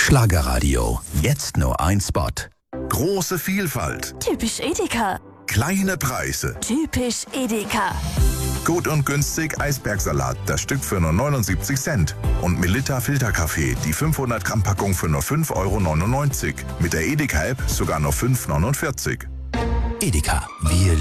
Schlagerradio. Jetzt nur ein Spot. Große Vielfalt. Typisch Edeka. Kleine Preise. Typisch Edeka. Gut und günstig Eisbergsalat, das Stück für nur 79 Cent. Und Melitta Filterkaffee, die 500 Gramm Packung für nur 5,99 €. Mit der Edeka-App sogar nur 5,49 €. Edeka. Wir